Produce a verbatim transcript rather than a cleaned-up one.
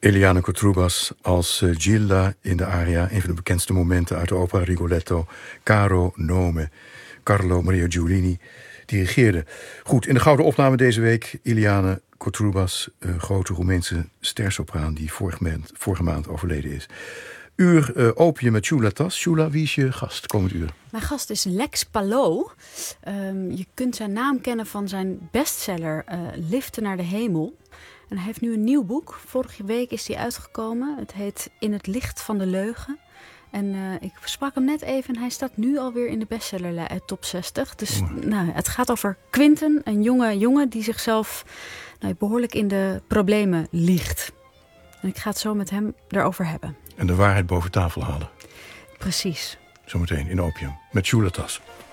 Eliane Kotroubas als uh, Gilda in de aria. Een van de bekendste momenten uit de opera Rigoletto. Caro nome. Carlo Maria Giulini dirigeerde. Goed, in de gouden opname deze week Eliane Kotroubas, een grote Roemeense stersopraan die vorige maand, vorige maand overleden is. Uur uh, opium met Shula Tas. Shula, wie is je gast komend uur? Mijn gast is Lex Palou. Um, je kunt zijn naam kennen van zijn bestseller uh, Liften naar de hemel. En hij heeft nu een nieuw boek. Vorige week is hij uitgekomen. Het heet In het licht van de leugen. En uh, ik sprak hem net even en hij staat nu alweer in de bestseller top zestig. Dus oh. nou, het gaat over Quinten, een jonge jongen die zichzelf nou, behoorlijk in de problemen liegt. En ik ga het zo met hem erover hebben. En de waarheid boven tafel halen. Precies. Zometeen in Opium met Shula Tas.